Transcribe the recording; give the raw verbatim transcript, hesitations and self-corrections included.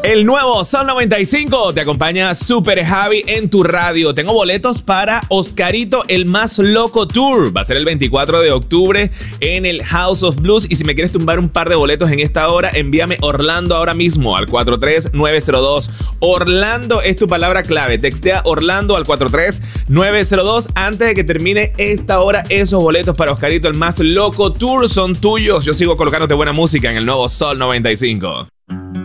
El nuevo Sol noventa y cinco te acompaña Super Javi en tu radio. Tengo boletos para Oscarito el Más Loco Tour. Va a ser el veinticuatro de octubre en el House of Blues. Y si me quieres tumbar un par de boletos en esta hora, envíame Orlando ahora mismo al cuatro tres nueve cero dos. Orlando es tu palabra clave. Textea Orlando al cuatro tres nueve cero dos. Antes de que termine esta hora, esos boletos para Oscarito el Más Loco Tour son tuyos. Yo sigo colocándote buena música en el nuevo Sol noventa y cinco.